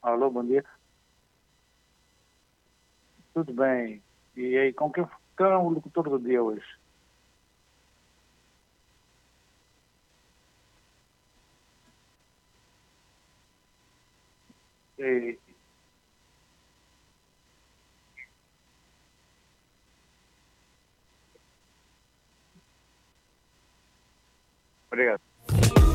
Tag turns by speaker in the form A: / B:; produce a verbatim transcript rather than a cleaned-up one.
A: Alô, bom dia. Tudo bem? E aí, com quem quem é o locutor do dia hoje? E, obrigado.